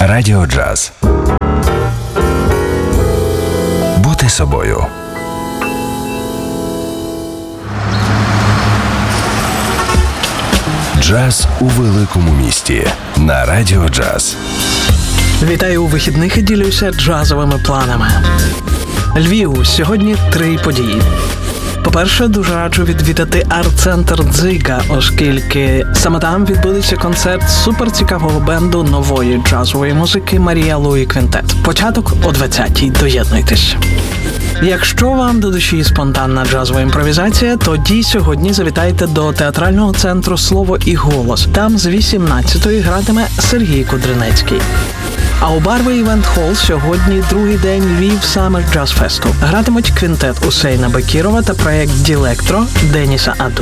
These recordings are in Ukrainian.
Радіо Джаз. Бути собою. Джаз у великому місті. На Радіо Джаз. Вітаю у вихідних і ділюся джазовими планами. Львів. Сьогодні 3 події. По-перше, дуже раджу відвідати арт-центр «Дзига», оскільки саме там відбудеться концерт суперцікавого бенду нової джазової музики «Марія Луї Квінтет». Початок о 20-й. Доєднуйтесь. Якщо вам до душі спонтанна джазова імпровізація, тоді сьогодні завітайте до театрального центру «Слово і голос». Там з 18-ї гратиме Сергій Кудринецький. А у Барви Івент Холл сьогодні другий день Львів Summer Jazz Fest. Гратимуть квінтет Усейна Бекірова та проєкт «Ділектро» Деніса Аду.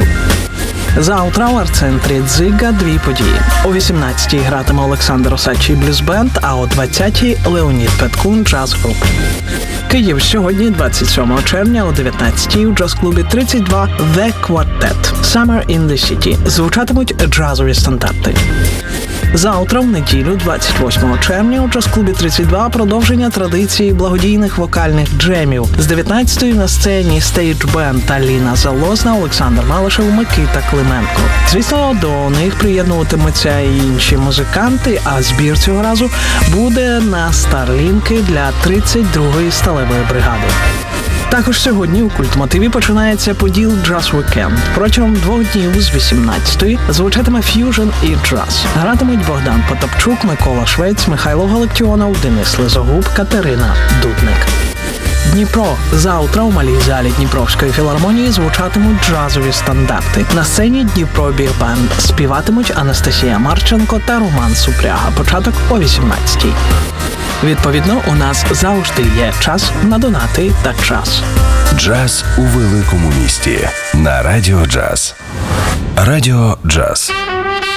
Завтра у арт-центрі «Дзига» 2 події. О 18-й гратиме Олександр Осадчий блюз-бенд, а о 20-й Леонід Петкун джаз-груп. Київ. Сьогодні, 27 червня, о 19-й у джаз-клубі 32 The Quartet Summer in the City звучатимуть джазові стандарти. Завтра, в неділю, 28 червня, у джаз-клубі 32 продовження традиції благодійних вокальних джемів. З 19-ї на сцені стейдж-бенд Аліна Залозна, Олександр Малишев, Микита Клименко. Звісно, до них приєднуватимуться і інші музиканти, а збір цього разу буде на старлінки для 32-ї сталевої бригади. Також сьогодні у Культмотиві починається Поділ Джаз Вікенд. Протягом 2 днів з 18-ї звучатиме ф'южн і джаз. Гратимуть Богдан Потапчук, Микола Швець, Михайло Галактіонов, Денис Лизогуб, Катерина Дудник. Дніпро. Завтра у малій залі Дніпровської філармонії звучатимуть джазові стандарти. На сцені Дніпро Біг-бенд співатимуть Анастасія Марченко та Роман Супряга. Початок о 18-й. Відповідно, у нас завжди є час на донати та час. Джаз у великому місті. На Радіо Джаз. Радіо Джаз.